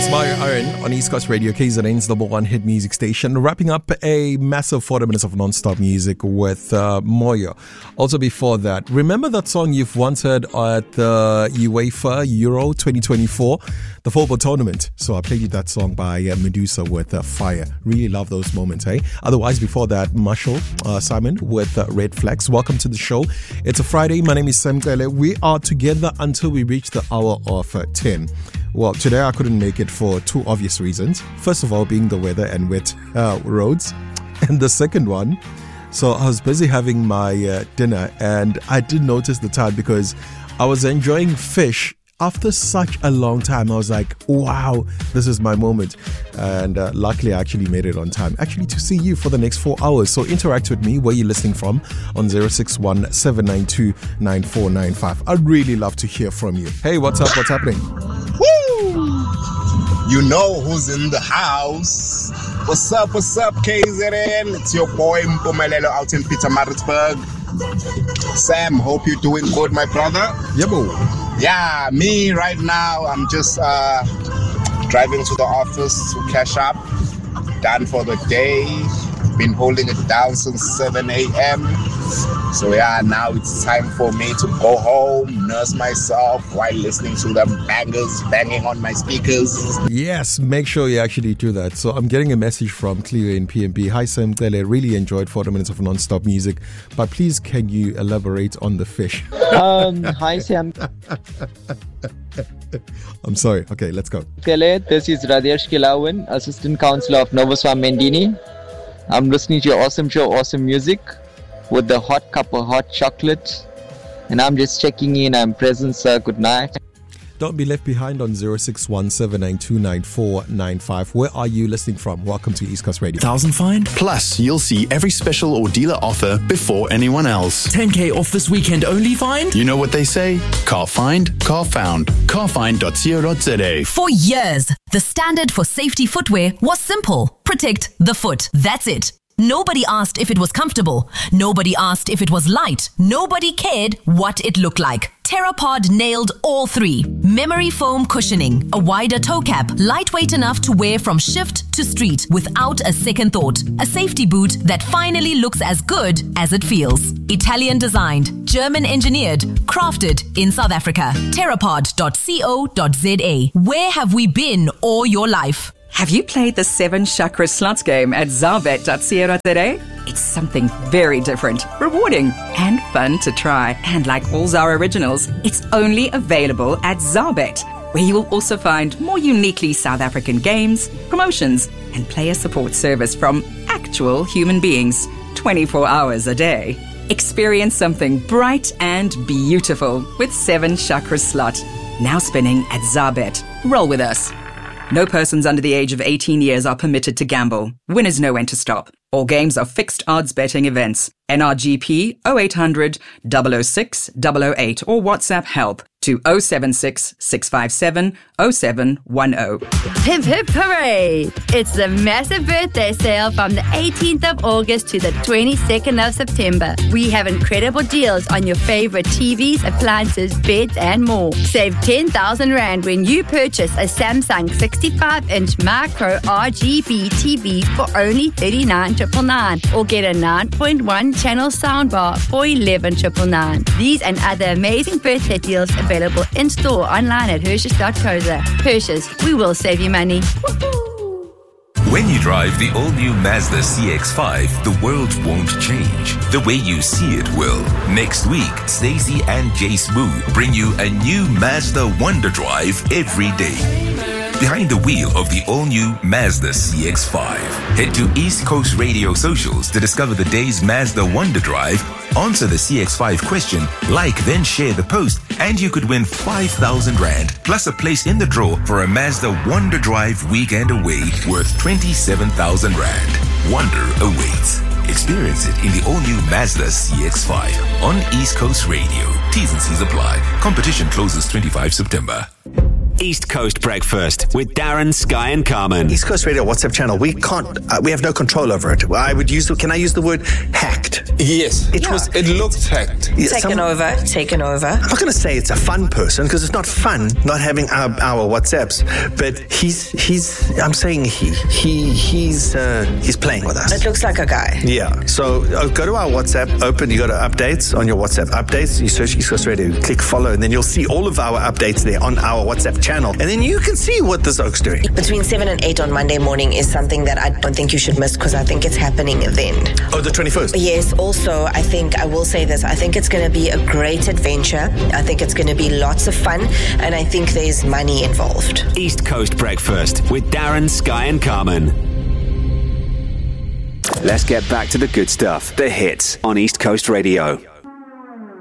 It's Mario Iron on East Coast Radio, KZN's number one hit music station. Wrapping up a massive 40 minutes of non-stop music with Moyo. Also before that, remember that song you've once heard at the UEFA Euro 2024, the football tournament? So I played you that song by Medusa with Fire. Really love those moments, hey? Otherwise, before that, Marshall Simon with Red Flags. Welcome to the show. It's a Friday. My name is Sam Kele. We are together until we reach the hour of 10. Well, today I couldn't make it for two obvious reasons. First of all, being the weather and wet roads. And the second one, so I was busy having my dinner and I didn't notice the time because I was enjoying fish. After such a long time, I was like, wow, this is my moment. And luckily, I actually made it on time, actually, to see you for the next 4 hours. So interact with me, where you're listening from, on 061 792 9495. I'd really love to hear from you. Hey, what's up? What's happening? Woo! You know who's in the house. What's up, KZN? It's your boy Mpumelelo out in Pietermaritzburg. Sam, hope you're doing good, my brother. Yebo. Yeah, me right now, I'm just driving to the office to cash up. Done for the day. Been holding it down since 7 a.m. So yeah, now it's time for me to go home, nurse myself while listening to the bangers banging on my speakers. Yes, make sure you actually do that. So I'm getting a message from Cleo in PMP. Hi Sam Kele, really enjoyed 40 minutes of non-stop music, but please can you elaborate on the fish? Hi Sam. I'm sorry. Okay, let's go. Kele, this is Radesh Kilawan, Assistant Councillor of Novoswa Mendini. I'm listening to your awesome show, awesome music, with the hot cup of hot chocolate. And I'm just checking in. I'm present, sir. Good night. Don't be left behind on 061 792 9495. Where are you listening from? Welcome to East Coast Radio. 1,000 find? Plus, you'll see every special or dealer offer before anyone else. 10K off this weekend only find? You know what they say? Car find, car found. Carfind.co.za. For years, the standard for safety footwear was simple. Protect the foot. That's it. Nobody asked if it was comfortable. Nobody asked if it was light. Nobody cared what it looked like. Therapod nailed all three. Memory foam cushioning, a wider toe cap, lightweight enough to wear from shift to street without a second thought. A safety boot that finally looks as good as it feels. Italian designed, German engineered, crafted in South Africa. Therapod.co.za. Where have we been all your life? Have you played the 7 Chakra Slots game at Zarbet.co.za? It's something very different, rewarding, and fun to try. And like all Zara originals, it's only available at Zarbet, where you will also find more uniquely South African games, promotions, and player support service from actual human beings, 24 hours a day. Experience something bright and beautiful with 7 Chakra Slot. Now spinning at Zarbet. Roll with us. No persons under the age of 18 years are permitted to gamble. Winners know when to stop. All games are fixed odds betting events. NRGP 0800 006 008 or WhatsApp help to 076 657 0710. Hip hip hooray! It's the massive birthday sale from the 18th of August to the 22nd of September. We have incredible deals on your favorite TVs, appliances, beds and more. Save 10,000 Rand when you purchase a Samsung 65-inch micro RGB TV for only 39,999 or get a 9.1 channel soundbar for 11,999. These and other amazing birthday deals available in store online at Hershey's.co.za. Hershey's, we will save you money. Woo-hoo. When you drive the all-new Mazda CX-5, the world won't change. The way you see it will. Next week, Stacey and Jace Moo bring you a new Mazda Wonder Drive every day. Behind the wheel of the all-new Mazda CX-5. Head to East Coast Radio socials to discover the day's Mazda Wonder Drive, answer the CX-5 question, like then share the post, and you could win 5,000 Rand, plus a place in the draw for a Mazda Wonder Drive weekend away worth 27,000 Rand. Wonder awaits. Experience it in the all-new Mazda CX-5 on East Coast Radio. T's and C's apply. Competition closes 25 September. East Coast Breakfast with Darren, Sky and Carmen. East Coast Radio WhatsApp channel, we can't, we have no control over it. Can I use the word hacked? Yes. It looked hacked. Taken over. I'm not going to say it's a fun person, because it's not fun not having our WhatsApps, but I'm saying he's playing with us. It looks like a guy. Yeah. So go to our WhatsApp, you go to updates on your WhatsApp updates, you search East Coast Radio, click follow, and then you'll see all of our updates there on our WhatsApp channel. And then you can see what this oak's doing. Between 7 and 8 on Monday morning is something that I don't think you should miss, because I think it's happening then. Oh, the 21st? Yes. Also, I will say this, I think it's going to be a great adventure. I think it's going to be lots of fun, and I think there's money involved. East Coast Breakfast with Darren, Sky and Carmen. Let's get back to the good stuff, the hits on East Coast Radio.